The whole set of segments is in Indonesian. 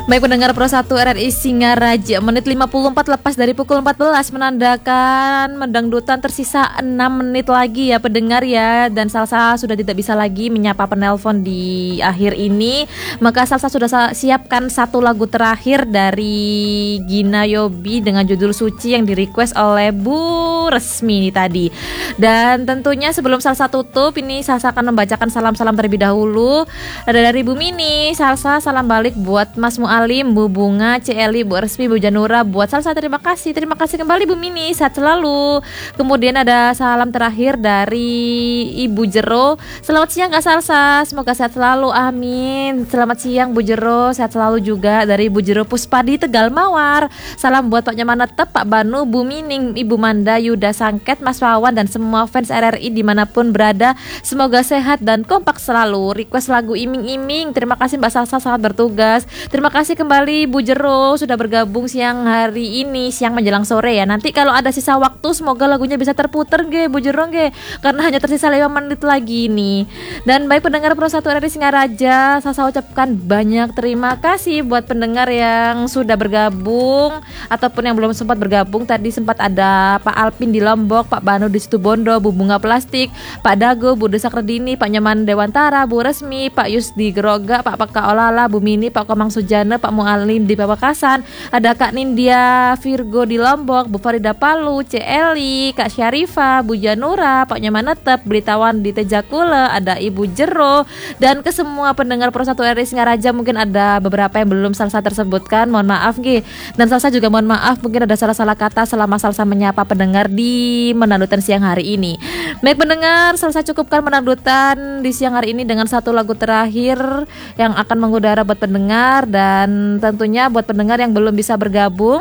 Baik pendengar Pro 1 RRI Singaraja, menit 54 lepas dari pukul 14 menandakan mendangdutan tersisa 6 menit lagi ya pendengar ya. Dan Salsa sudah tidak bisa lagi menyapa penelpon di akhir ini. Maka Salsa sudah siapkan satu lagu terakhir dari Gina Yobi dengan judul Suci yang di-request oleh Bu Resmi tadi. Dan tentunya sebelum Salsa tutup, ini Salsa akan membacakan salam-salam terlebih dahulu. Ada dari Bu Mini, Salsa salam balik buat Mas Mualim, Bu Bunga, Celi, Bu Resmi, Bu Janura, buat Salsa terima kasih kembali Bu Mini, sehat selalu. Kemudian ada salam terakhir dari Ibu Jero, selamat siang Kak Salsa, semoga sehat selalu, amin. Selamat siang Bu Jero, sehat selalu juga dari Bu Jero Puspadi Tegal Mawar. Salam buat Pak Nyaman Netep, Pak Banu, Bu Mining, Ibu Manda, Yuda Sangket, Mas Wawan dan semua fans RRI dimanapun berada, semoga sehat dan kompak selalu. Request lagu Iming-Iming, terima kasih Mbak Salsa sangat bertugas. Terima kasih kembali Bu Jero sudah bergabung siang hari ini, siang menjelang sore ya. Nanti kalau ada sisa waktu semoga lagunya bisa terputer nge Bu Jero nge, karena hanya tersisa 5 menit lagi nih. Dan baik pendengar Pro 1 RRI Singaraja, saya ucapkan banyak terima kasih buat pendengar yang sudah bergabung ataupun yang belum sempat bergabung. Tadi sempat ada Pak Alpin di Lombok, Pak Banu di Situbondo, Bu Bunga Plastik, Pak Dago, Bu Desak Redini, Pak Nyaman Dewantara, Bu Resmi, Pak Yus di Geroga, Pak Paka Olala, Bu Mini, Pak Komang Sujana, Pak Mualim di Pamekasan, ada Kak Nindya Virgo di Lombok, Bu Farida Palu, Celi, Kak Syarifa, Bu Janura, Pak Nyaman Netep, Beritawan di Tejakule, ada Ibu Jero, dan ke semua pendengar Pro 1 RRI Singaraja. Mungkin ada beberapa yang belum Salsa tersebutkan, mohon maaf nggih. Dan Salsa juga mohon maaf mungkin ada salah-salah kata selama Salsa menyapa pendengar di menangdutan siang hari ini. Baik pendengar, Salsa cukupkan menangdutan di siang hari ini dengan satu lagu terakhir yang akan mengudara buat pendengar. Dan tentunya buat pendengar yang belum bisa bergabung,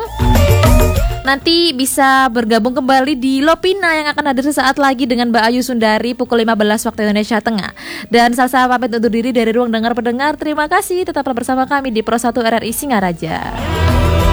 nanti bisa bergabung kembali di Lopina yang akan hadir sesaat lagi dengan Mbak Ayu Sundari pukul 15 waktu Indonesia Tengah. Dan Salsa pamit undur diri dari ruang dengar pendengar. Terima kasih, tetaplah bersama kami di Pro 1 RRI Singaraja.